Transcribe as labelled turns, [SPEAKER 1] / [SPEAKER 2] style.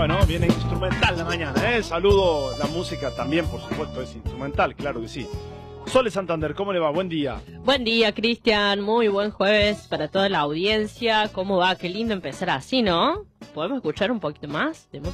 [SPEAKER 1] Bueno, viene instrumental la mañana, ¿eh? Saludo, la música también, por supuesto, es instrumental, claro que sí. Sole Santander, ¿cómo le va? Buen día.
[SPEAKER 2] Buen día, Cristian. Muy buen jueves para toda la audiencia. ¿Cómo va? Qué lindo empezar así, ¿no? ¿Podemos escuchar un poquito más de música?